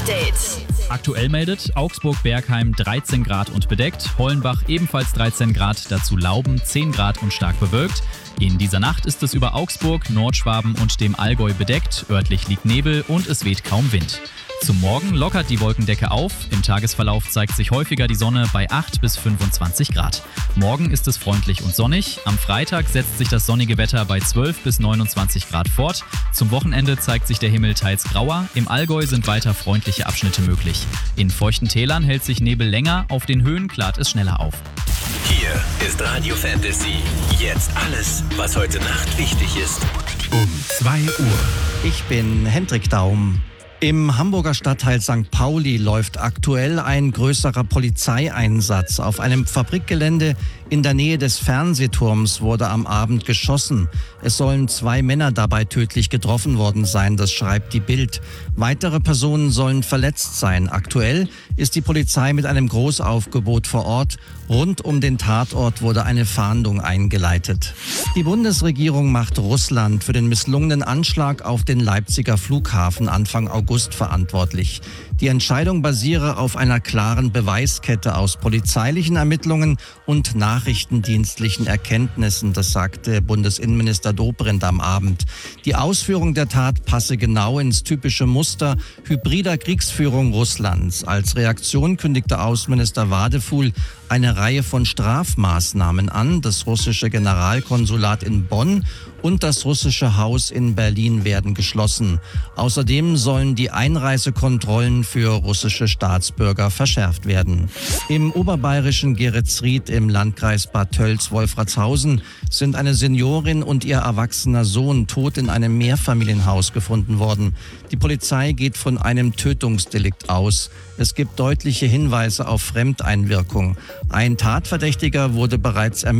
Update. Aktuell meldet Augsburg-Bergheim 13 Grad und bedeckt, Hollenbach ebenfalls 13 Grad, dazu Lauben 10 Grad und stark bewölkt. In dieser Nacht ist es über Augsburg, Nordschwaben und dem Allgäu bedeckt, örtlich liegt Nebel und es weht kaum Wind. Zum Morgen lockert die Wolkendecke auf, im Tagesverlauf zeigt sich häufiger die Sonne bei 8 bis 25 Grad. Morgen ist es freundlich und sonnig, am Freitag setzt sich das sonnige Wetter bei 12 bis 29 Grad fort. Zum Wochenende zeigt sich der Himmel teils grauer, im Allgäu sind weiter freundliche Abschnitte möglich. In feuchten Tälern hält sich Nebel länger, auf den Höhen klart es schneller auf. Hier ist Radio Fantasy. Jetzt alles, was heute Nacht wichtig ist. Um 2 Uhr. Ich bin Hendrik Daum. Im Hamburger Stadtteil St. Pauli läuft aktuell ein größerer Polizeieinsatz. Auf einem Fabrikgelände in der Nähe des Fernsehturms wurde am Abend geschossen. Es sollen 2 Männer dabei tödlich getroffen worden sein, das schreibt die Bild. Weitere Personen sollen verletzt sein. Aktuell ist die Polizei mit einem Großaufgebot vor Ort. Rund um den Tatort wurde eine Fahndung eingeleitet. Die Bundesregierung macht Russland für den misslungenen Anschlag auf den Leipziger Flughafen Anfang August verantwortlich. Die Entscheidung basiere auf einer klaren Beweiskette aus polizeilichen Ermittlungen und nachrichtendienstlichen Erkenntnissen, das sagte Bundesinnenminister Dobrindt am Abend. Die Ausführung der Tat passe genau ins typische Muster hybrider Kriegsführung Russlands. Als Reaktion kündigte Außenminister Wadefuhl eine Reihe von Strafmaßnahmen an. Das russische Generalkonsulat in Bonn und das russische Haus in Berlin werden geschlossen. Außerdem sollen die Einreisekontrollen für russische Staatsbürger verschärft werden. Im oberbayerischen Geretsried im Landkreis Bad Tölz-Wolfratshausen sind eine Seniorin und ihr erwachsener Sohn tot in einem Mehrfamilienhaus gefunden worden. Die Polizei geht von einem Tötungsdelikt aus. Es gibt deutliche Hinweise auf Fremdeinwirkung. Ein Tatverdächtiger wurde bereits ermittelt.